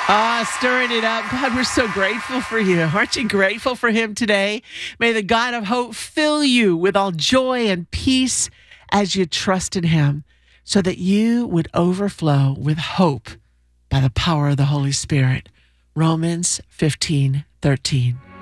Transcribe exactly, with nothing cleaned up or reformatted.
Ah, stirring it up. God, we're so grateful for you. Aren't you grateful for him today? May the God of hope fill you with all joy and peace as you trust in him, so that you would overflow with hope by the power of the Holy Spirit. Romans fifteen thirteen.